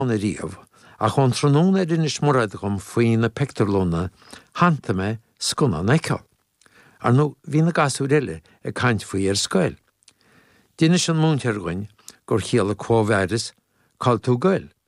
na riamh, a chun tróna inis mórad gom faoin na pectorlóna hananta me scuna neiceáil. Ar nó hí na gasú riile ag caint faoi ar scoil. Duine an múntear goin gur chéal a cóhheras cáil tú gail.